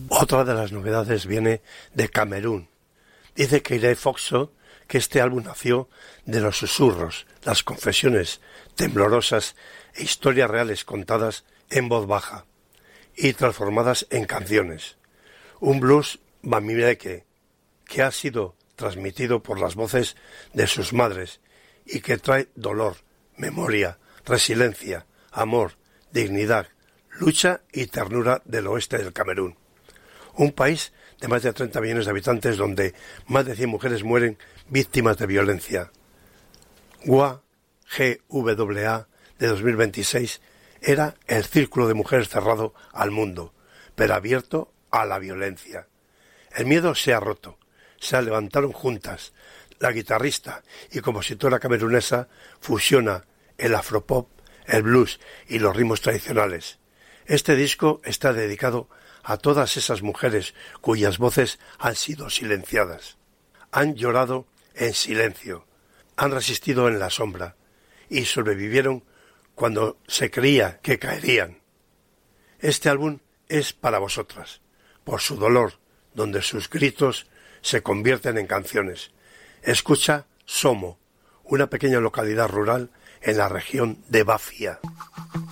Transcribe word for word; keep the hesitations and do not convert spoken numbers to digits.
Otra de las novedades viene de Camerún. Dice Keiré Foxo que este álbum nació de los susurros, las confesiones temblorosas e historias reales contadas en voz baja y transformadas en canciones. Un blues bamileque que ha sido transmitido por las voces de sus madres y que trae dolor, memoria, resiliencia, amor, dignidad, lucha y ternura del oeste del Camerún. Un país de más de treinta millones de habitantes donde más de cien mujeres mueren víctimas de violencia. Gwa, G W A, de dos mil veintiséis, era el círculo de mujeres cerrado al mundo, pero abierto a la violencia. El miedo se ha roto, se levantaron juntas. La guitarrista y compositora camerunesa fusiona el afropop, el blues y los ritmos tradicionales. Este disco está dedicado a todas esas mujeres cuyas voces han sido silenciadas. Han llorado en silencio, han resistido en la sombra y sobrevivieron cuando se creía que caerían. Este álbum es para vosotras, por su dolor, donde sus gritos se convierten en canciones. Escucha Somo, una pequeña localidad rural en la región de Bafia.